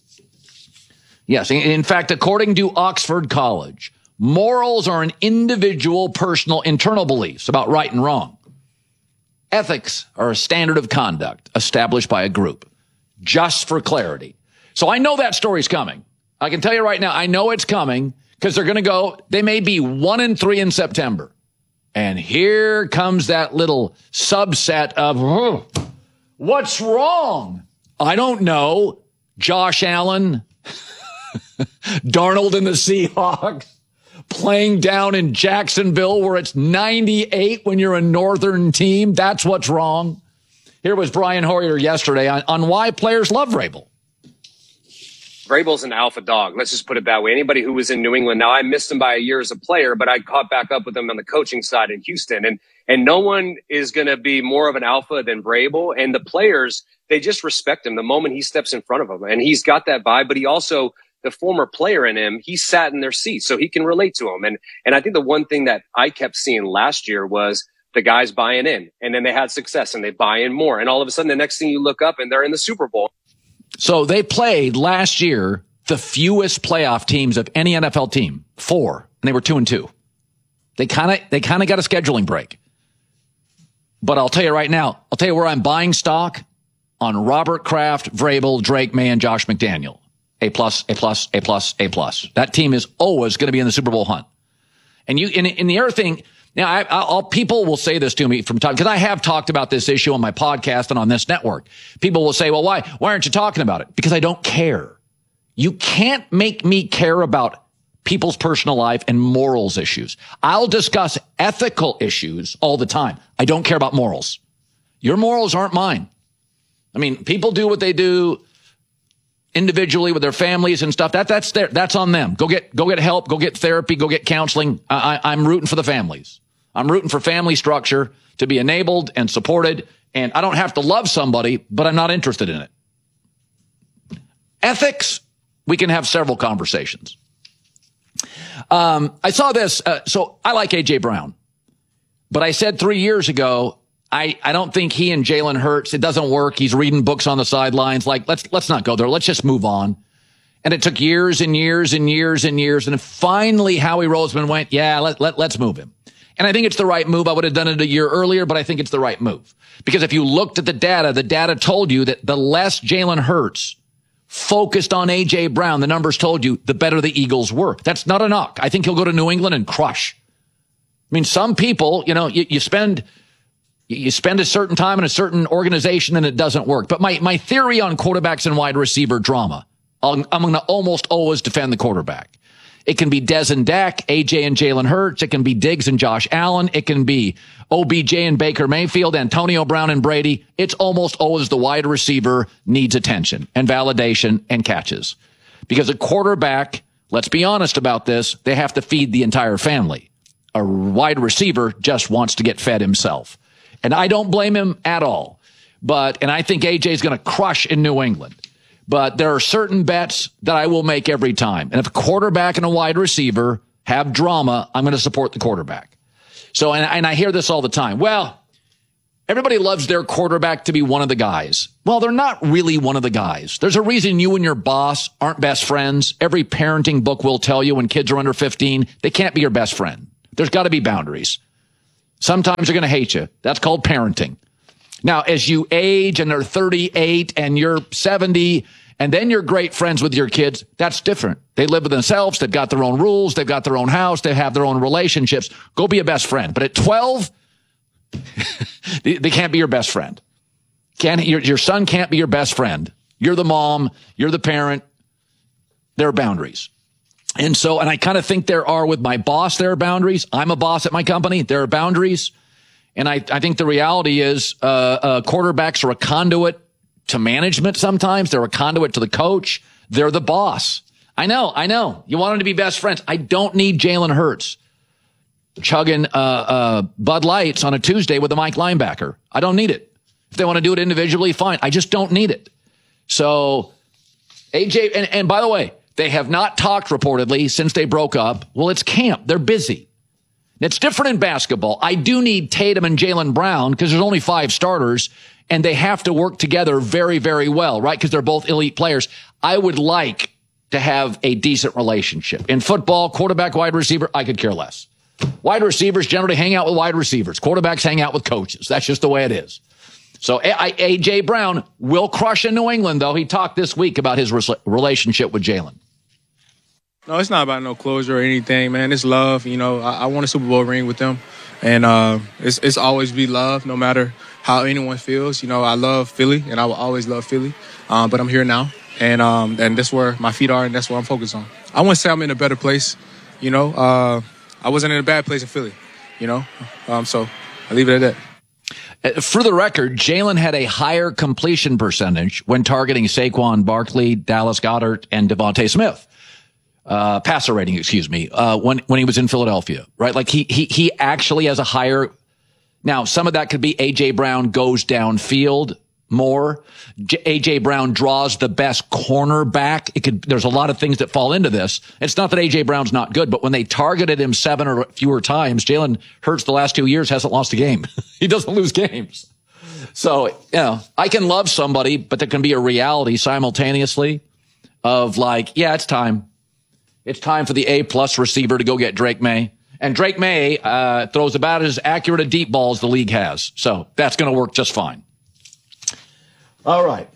Yes, in fact, according to Oxford College, morals are an individual, personal, internal beliefs about right and wrong. Ethics are a standard of conduct established by a group, just for clarity. So I know that story's coming. I can tell you right now, I know it's coming. Because they're going to go, they may be one and three in September. And here comes that little subset of, oh, what's wrong? I don't know. Josh Allen, Darnold and the Seahawks, playing down in Jacksonville where it's ninety-eight when you're a northern team. That's what's wrong. Here was Brian Hoyer yesterday on, on why players love Vrabel. Vrabel's an alpha dog. Let's just put it that way. Anybody who was in New England, now I missed him by a year as a player, but I caught back up with him on the coaching side in Houston. And and no one is going to be more of an alpha than Vrabel. And the players, they just respect him the moment he steps in front of them. And he's got that vibe, but he also, the former player in him, he sat in their seat, so he can relate to him. And and I think the one thing that I kept seeing last year was the guys buying in, and then they had success and they buy in more. And all of a sudden, the next thing you look up and they're in the Super Bowl. So they played last year the fewest playoff teams of any N F L team, four, and they were two and two. They kind of they kind of got a scheduling break. But I'll tell you right now, I'll tell you where I'm buying stock on Robert Kraft, Vrabel, Drake May, and Josh McDaniel. A plus, A plus, A plus, A plus. That team is always going to be in the Super Bowl hunt. And you, in, in the other thing, now I, I'll, people will say this to me from time, because I have talked about this issue on my podcast and on this network. People will say, well, why, why aren't you talking about it? Because I don't care. You can't make me care about people's personal life and morals issues. I'll discuss ethical issues all the time. I don't care about morals. Your morals aren't mine. I mean, people do what they do individually with their families and stuff. That that's their, that's on them. Go get go get help. Go get therapy. Go get counseling. I, I'm rooting for the families. I'm rooting for family structure to be enabled and supported. And I don't have to love somebody, but I'm not interested in it. Ethics, we can have several conversations. Um, I saw this. Uh, so I like A J Brown, but I said three years ago, I, I don't think he and Jalen Hurts, it doesn't work. He's reading books on the sidelines. Like, let's, let's not go there. Let's just move on. And it took years and years and years and years. And finally, Howie Roseman went, yeah, let, let, let's move him. And I think it's the right move. I would have done it a year earlier, but I think it's the right move. Because if you looked at the data, the data told you that the less Jalen Hurts focused on A J Brown, the numbers told you, the better the Eagles were. That's not a knock. I think he'll go to New England and crush. I mean, some people, you know, you, you spend, you spend a certain time in a certain organization and it doesn't work. But my, my theory on quarterbacks and wide receiver drama, I'm, I'm going to almost always defend the quarterback. It can be Dez and Dak, A J and Jalen Hurts. It can be Diggs and Josh Allen. It can be O B J and Baker Mayfield, Antonio Brown and Brady. It's almost always the wide receiver needs attention and validation and catches. Because a quarterback, let's be honest about this, they have to feed the entire family. A wide receiver just wants to get fed himself. And I don't blame him at all. But, and I think A J is going to crush in New England. But there are certain bets that I will make every time. And if a quarterback and a wide receiver have drama, I'm going to support the quarterback. So, and, and I hear this all the time. Well, everybody loves their quarterback to be one of the guys. Well, they're not really one of the guys. There's a reason you and your boss aren't best friends. Every parenting book will tell you when kids are under fifteen, they can't be your best friend. There's got to be boundaries. Sometimes they're going to hate you. That's called parenting. Now, as you age and they're thirty-eight and you're seventy and then you're great friends with your kids, that's different. They live with themselves. They've got their own rules. They've got their own house. They have their own relationships. Go be a best friend. But at twelve, they, they can't be your best friend. Can't, your, your son can't be your best friend. You're the mom. You're the parent. There are boundaries. And so, and I kind of think there are with my boss, there are boundaries. I'm a boss at my company. There are boundaries. And I, I think the reality is, uh, uh, quarterbacks are a conduit to management sometimes. They're a conduit to the coach. They're the boss. I know, I know. You want them to be best friends. I don't need Jalen Hurts chugging, uh, uh, Bud Lights on a Tuesday with a Mike linebacker. I don't need it. If they want to do it individually, fine. I just don't need it. So, A J, and, and by the way, they have not talked reportedly since they broke up. Well, it's camp. They're busy. It's different in basketball. I do need Tatum and Jaylen Brown because there's only five starters and they have to work together very, very well, right? Because they're both elite players. I would like to have a decent relationship. In football, quarterback, wide receiver, I could care less. Wide receivers generally hang out with wide receivers. Quarterbacks hang out with coaches. That's just the way it is. So A J Brown will crush in New England, though. He talked this week about his relationship with Jalen. No, it's not about no closure or anything, man. It's love. You know, I, I won a Super Bowl ring with them, and uh, it's it's always be love, no matter how anyone feels. You know, I love Philly, and I will always love Philly, um, but I'm here now, and um, and that's where my feet are, and that's what I'm focused on. I wouldn't say I'm in a better place. You know, uh, I wasn't in a bad place in Philly, you know, um, so I leave it at that. For the record, Jalen had a higher completion percentage when targeting Saquon Barkley, Dallas Goedert, and Devontae Smith. Uh, passer rating, excuse me, uh, when, when he was in Philadelphia, right? Like he, he, he actually has a higher, now some of that could be A J Brown goes downfield more. J- A J Brown draws the best cornerback. It could, there's a lot of things that fall into this. It's not that A J Brown's not good, but when they targeted him seven or fewer times, Jalen Hurts the last two years hasn't lost a game. He doesn't lose games. So, you know, I can love somebody, but there can be a reality simultaneously of like, yeah, it's time. It's time for the A-plus receiver to go get Drake May. And Drake May uh throws about as accurate a deep ball as the league has. So that's going to work just fine. All right.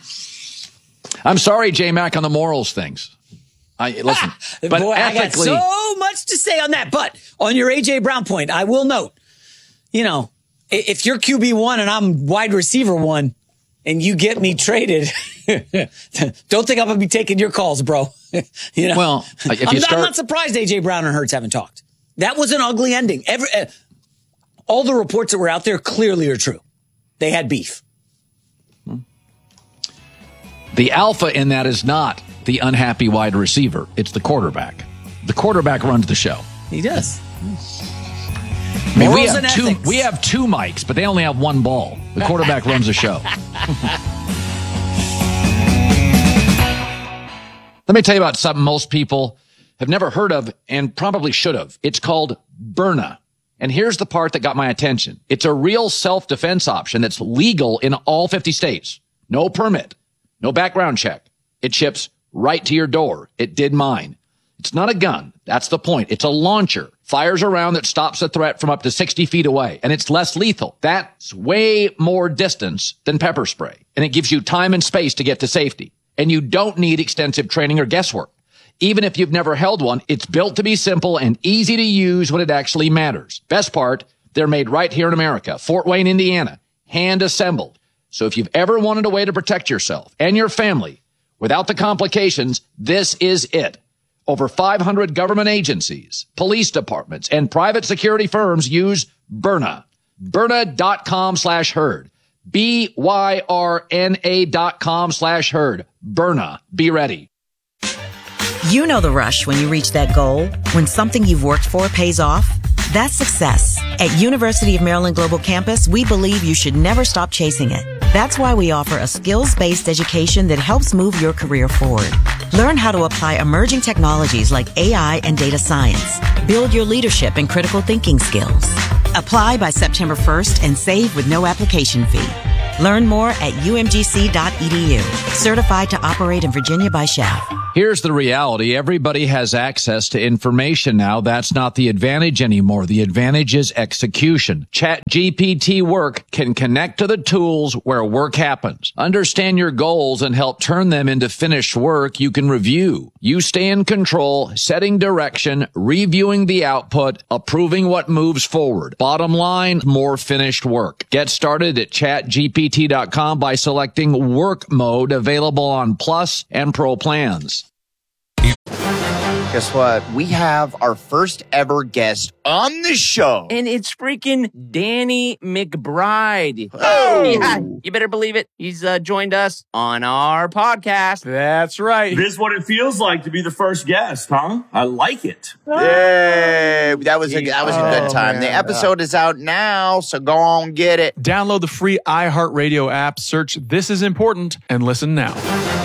I'm sorry, J-Mac, on the morals things. I Listen, ah, but boy, ethically, I got so much to say on that. But on your A J Brown point, I will note, you know, if you're Q B one and I'm wide receiver one and you get me traded, don't think I'm going to be taking your calls, bro. You know, well, if you I'm, start, not, I'm not surprised A J Brown and Hurts haven't talked. That was an ugly ending. Every, uh, all the reports that were out there clearly are true. They had beef. The alpha in that is not the unhappy wide receiver. It's the quarterback. The quarterback runs the show. He does. I mean, we have two, ethics. we have two mics, but they only have one ball. The quarterback runs the show. Let me tell you about something most people have never heard of and probably should have. It's called Byrna. And here's the part that got my attention. It's a real self-defense option that's legal in all fifty states. No permit, no background check. It ships right to your door. It did mine. It's not a gun. That's the point. It's a launcher. Fires a round that stops a threat from up to sixty feet away. And it's less lethal. That's way more distance than pepper spray. And it gives you time and space to get to safety. And you don't need extensive training or guesswork. Even if you've never held one, it's built to be simple and easy to use when it actually matters. Best part, they're made right here in America, Fort Wayne, Indiana, hand assembled. So if you've ever wanted a way to protect yourself and your family without the complications, this is it. Over five hundred government agencies, police departments, and private security firms use Byrna. Byrna.com slash herd. B Y R N A dot com slash herd. Byrna. Be ready. You know the rush when you reach that goal, when something you've worked for pays off. That's success. At University of Maryland Global Campus, we believe you should never stop chasing it. That's why we offer a skills-based education that helps move your career forward. Learn how to apply emerging technologies like A I and data science. Build your leadership and critical thinking skills. Apply by September first and save with no application fee. Learn more at U M G C dot E D U. Certified to operate in Virginia by S H A F. Here's the reality. Everybody has access to information now. That's not the advantage anymore. The advantage is execution. ChatGPT Work can connect to the tools where work happens. Understand your goals and help turn them into finished work you can review. You stay in control, setting direction, reviewing the output, approving what moves forward. Bottom line, more finished work. Get started at chat G P T dot com by selecting Work Mode, available on Plus and Pro plans. Guess what? We have our first ever guest on the show. And it's freaking Danny McBride. Oh! Yeah, you better believe it. He's uh, joined us on our podcast. That's right. This is what it feels like to be the first guest, huh? I like it. Yay! That was a, that was a good Oh, time. man. The episode is out now, so go on get it. Download the free iHeartRadio app, search This Is Important, and listen now.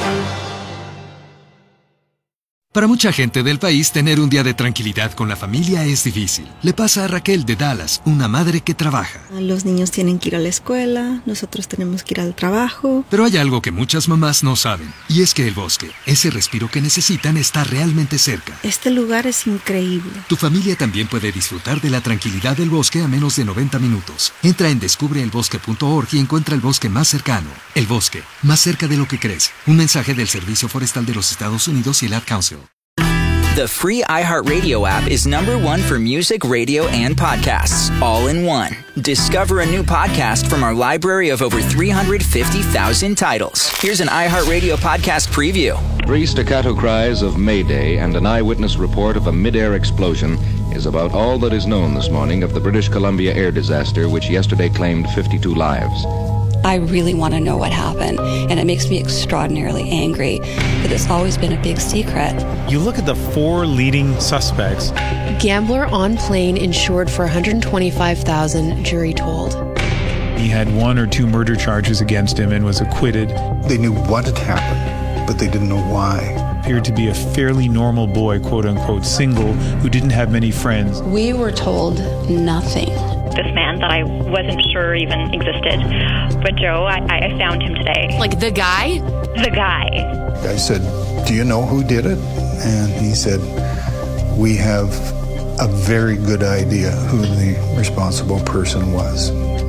Para mucha gente del país, tener un día de tranquilidad con la familia es difícil. Le pasa a Raquel de Dallas, una madre que trabaja. Los niños tienen que ir a la escuela, nosotros tenemos que ir al trabajo. Pero hay algo que muchas mamás no saben, y es que el bosque, ese respiro que necesitan, está realmente cerca. Este lugar es increíble. Tu familia también puede disfrutar de la tranquilidad del bosque a menos de noventa minutos. Entra en descubre el bosque punto org y encuentra el bosque más cercano. El bosque, más cerca de lo que crees. Un mensaje del Servicio Forestal de los Estados Unidos y el Ad Council. The free iHeartRadio app is number one for music, radio, and podcasts, all in one. Discover a new podcast from our library of over three hundred fifty thousand titles. Here's an iHeartRadio podcast preview. Three staccato cries of Mayday and an eyewitness report of a mid-air explosion is about all that is known this morning of the British Columbia air disaster, which yesterday claimed fifty-two lives. I really want to know what happened, and it makes me extraordinarily angry that it's always been a big secret. You look at the four leading suspects. Gambler on plane insured for one hundred twenty-five thousand dollars, jury told. He had one or two murder charges against him and was acquitted. They knew what had happened, but they didn't know why. Appeared to be a fairly normal boy, quote unquote, single, who didn't have many friends. We were told nothing. This man that I wasn't sure even existed. But Joe, I, I found him today. Like the guy? The guy. I said, do you know who did it? And he said, we have a very good idea who the responsible person was.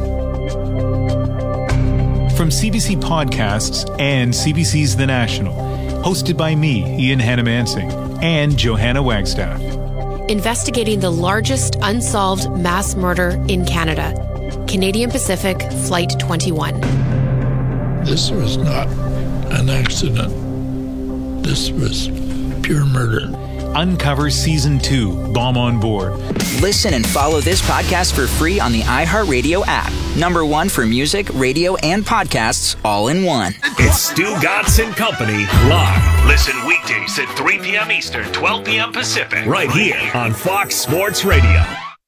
From C B C Podcasts and C B C's The National, hosted by me, Ian Hannah-Mansing, and Johanna Wagstaff. Investigating the largest unsolved mass murder in Canada. Canadian Pacific Flight twenty-one. This was not an accident. This was pure murder. Uncover Season two, Bomb on Board. Listen and follow this podcast for free on the iHeartRadio app. Number one for music, radio, and podcasts, all in one. It's Stu Gatz and Company live. Listen weekdays at three p.m. Eastern, twelve p.m. Pacific, right here on Fox Sports Radio.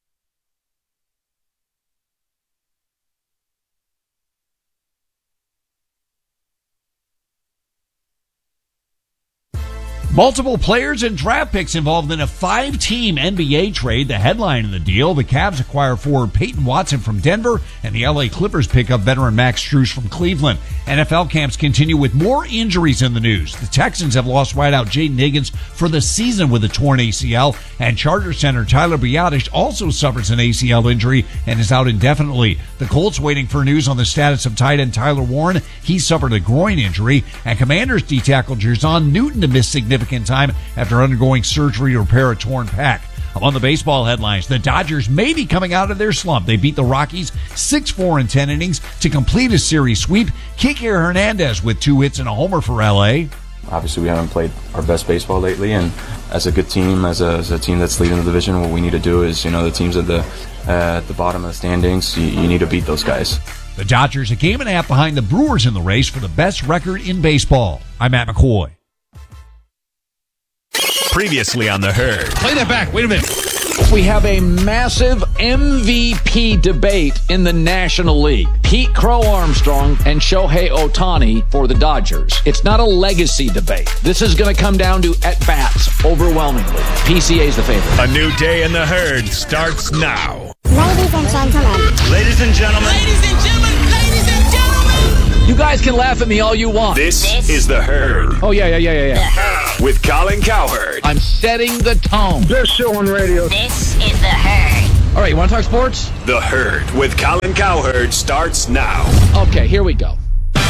Multiple players and draft picks involved in a five-team N B A trade. The headline of the deal, the Cavs acquire forward Peyton Watson from Denver, and the L A Clippers pick up veteran Max Strus from Cleveland. N F L camps continue with more injuries in the news. The Texans have lost wideout Jaden Higgins for the season with a torn A C L, and Charger center Tyler Biadasz also suffers an A C L injury and is out indefinitely. The Colts waiting for news on the status of tight end Tyler Warren. He suffered a groin injury, and Commanders D-tackle Jer'Zhan Newton to miss significant time after undergoing surgery to repair a torn pec. Among the baseball headlines, the Dodgers may be coming out of their slump. They beat the Rockies six four in ten innings to complete a series sweep. Kike Hernandez with two hits and a homer for L A. Obviously, we haven't played our best baseball lately, and as a good team, as a, as a team that's leading the division, what we need to do is, you know, the teams at the uh, at the bottom of the standings, you, you need to beat those guys. The Dodgers a game and a half behind the Brewers in the race for the best record in baseball. I'm Matt McCoy. Previously on The Herd. Play that back. Wait a minute. We have a massive M V P debate in the National League. Pete Crow Armstrong and Shohei Ohtani for the Dodgers. It's not a legacy debate. This is going to come down to at-bats overwhelmingly. P C A's the favorite. A new day in The Herd starts now. Ladies and gentlemen. Ladies and gentlemen. Ladies and gentlemen. Ladies and gentlemen. You guys can laugh at me all you want. This, this is The Herd. Oh, yeah, yeah, yeah, yeah, yeah. With Colin Cowherd. I'm setting the tone. This show on radio. This is The Herd. All right, you want to talk sports? The Herd with Colin Cowherd starts now. Okay, here we go.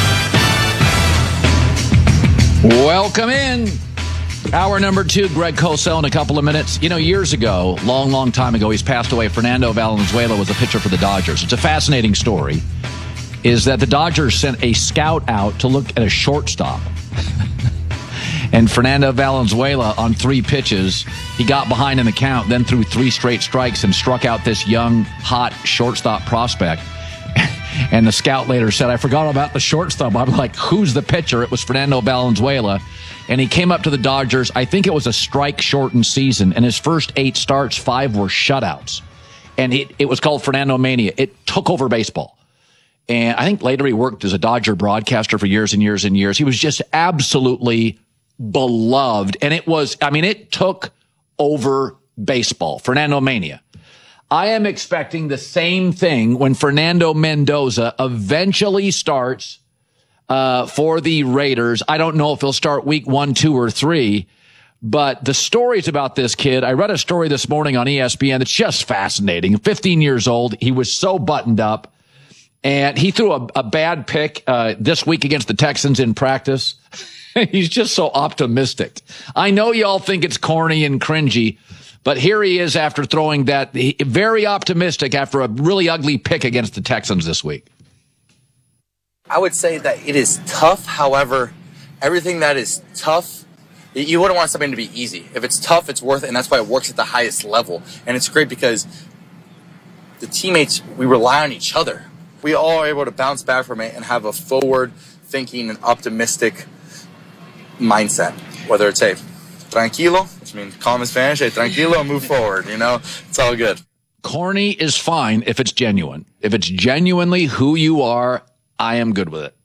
Welcome in. Hour number two, Greg Cosell in a couple of minutes. You know, years ago, long, long time ago, he's passed away. Fernando Valenzuela was a pitcher for the Dodgers. It's a fascinating story, is that the Dodgers sent a scout out to look at a shortstop. And Fernando Valenzuela, on three pitches, he got behind in the count, then threw three straight strikes and struck out this young, hot shortstop prospect. And the scout later said, I forgot about the shortstop. I'm like, who's the pitcher? It was Fernando Valenzuela. And he came up to the Dodgers. I think it was a strike-shortened season. And his first eight starts, five were shutouts. And it, it was called Fernando Mania. It took over baseball. And I think later he worked as a Dodger broadcaster for years and years and years. He was just absolutely beloved. And it was, I mean, it took over baseball. Fernando Mania. I am expecting the same thing when Fernando Mendoza eventually starts uh, for the Raiders. I don't know if he'll start week one, two, or three, but the stories about this kid, I read a story this morning on E S P N that's just fascinating. fifteen years old. He was so buttoned up, and he threw a, a bad pick uh, this week against the Texans in practice. He's just so optimistic. I know y'all think it's corny and cringy, but here he is after throwing that, very optimistic after a really ugly pick against the Texans this week. I would say that it is tough. However, everything that is tough, you wouldn't want something to be easy. If it's tough, it's worth it, and that's why it works at the highest level. And it's great because the teammates, we rely on each other. We all are able to bounce back from it and have a forward-thinking and optimistic mindset, whether it's a tranquilo, which means calm in Spanish, hey, tranquilo, move forward, you know, it's all good. Corny is fine if it's genuine. If it's genuinely who you are, I am good with it.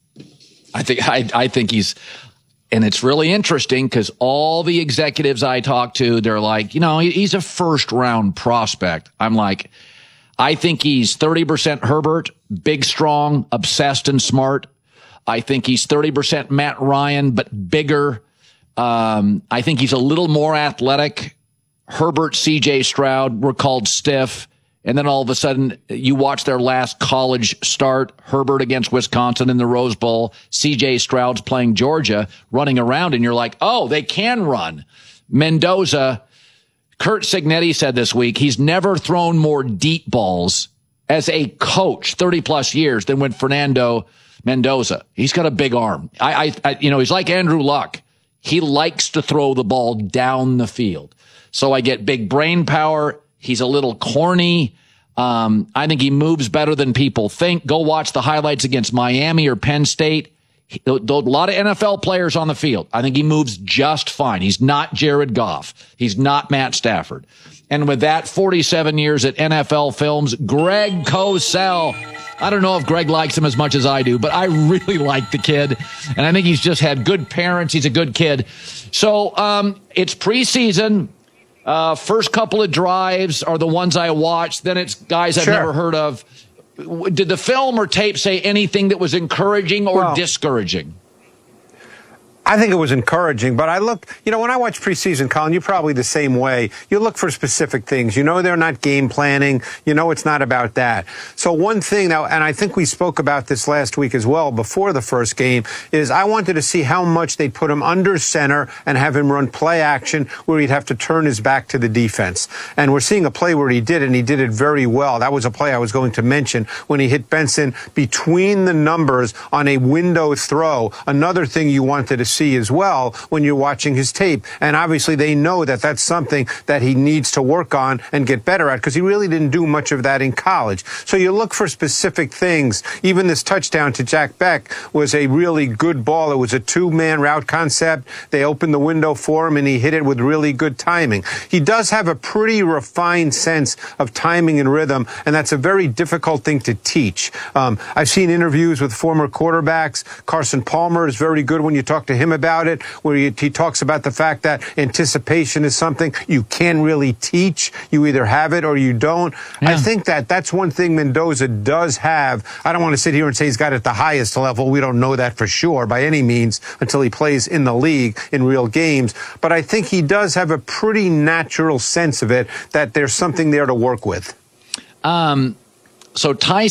I think, I, I think he's, and it's really interesting because all the executives I talk to, they're like, you know, he's a first round prospect. I'm like, I think he's thirty percent Herbert, big, strong, obsessed, and smart. I think he's thirty percent Matt Ryan, but bigger. Um, I think he's a little more athletic. Herbert, C J Stroud were called stiff. And then all of a sudden you watch their last college start, Herbert against Wisconsin in the Rose Bowl, C J Stroud's playing Georgia, running around, and you're like, oh, they can run. Mendoza, Kurt Signetti said this week, he's never thrown more deep balls as a coach, thirty plus years, than when Fernando Mendoza. He's got a big arm. I, I, I you know, he's like Andrew Luck. He likes to throw the ball down the field. So I get big brain power. He's a little corny. Um, I think he moves better than people think. Go watch the highlights against Miami or Penn State. He, a lot of N F L players on the field. I think he moves just fine. He's not Jared Goff. He's not Matt Stafford. And with that, forty-seven years at N F L Films, Greg Cosell. I don't know if Greg likes him as much as I do, but I really like the kid. And I think he's just had good parents. He's a good kid. So um, it's preseason. Uh, first couple of drives are the ones I watched. Then it's guys I've Sure. never heard of. Did the film or tape say anything that was encouraging or Well, discouraging? I think it was encouraging, but I look, you know, when I watch preseason, Colin, you're probably the same way. You look for specific things. You know they're not game planning. You know it's not about that. So one thing now, and I think we spoke about this last week as well before the first game, is I wanted to see how much they'd put him under center and have him run play action where he'd have to turn his back to the defense. And we're seeing a play where he did it, and he did it very well. That was a play I was going to mention when he hit Benson between the numbers on a window throw. Another thing you wanted to see see as well when you're watching his tape. And obviously they know that that's something that he needs to work on and get better at, because he really didn't do much of that in college. So you look for specific things. Even this touchdown to Jack Beck was a really good ball. It was a two-man route concept. They opened the window for him, and he hit it with really good timing. He does have a pretty refined sense of timing and rhythm, and that's a very difficult thing to teach. Um, I've seen interviews with former quarterbacks. Carson Palmer is very good when you talk to him about it, where he, he talks about the fact that anticipation is something you can't really teach. You either have it or you don't. Yeah. I think that that's one thing Mendoza does have. I don't want to sit here and say he's got it at the highest level. We don't know that for sure by any means until he plays in the league in real games. But I think he does have a pretty natural sense of it, that there's something there to work with. Um, so Ty